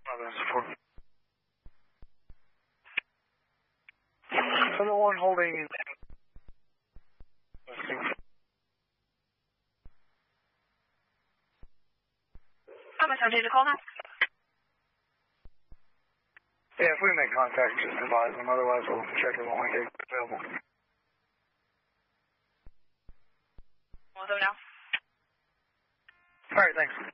support. So the one holding... I'm attempting to call now. Yeah, if we make contact, just advise them. Otherwise, we'll check it when we get available. We'll do now. All right, thanks.